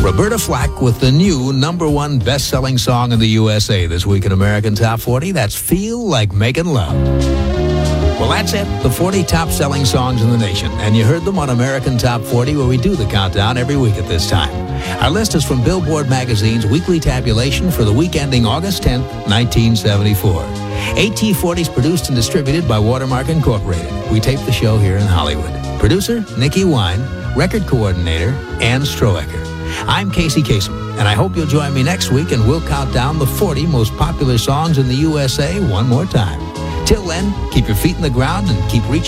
Roberta Flack with the new #1 best-selling song in the USA this week in American Top 40. That's Feel Like Making Love. Well, that's it. The 40 top-selling songs in the nation. And you heard them on American Top 40, where we do the countdown every week at this time. Our list is from Billboard Magazine's weekly tabulation for the week ending August 10th, 1974. AT40 is produced and distributed by Watermark Incorporated. We tape the show here in Hollywood. Producer, Nikki Wine. Record coordinator, Ann Stroecker. I'm Casey Kasem, and I hope you'll join me next week, and we'll count down the 40 most popular songs in the USA one more time. Till then, keep your feet in the ground and keep reaching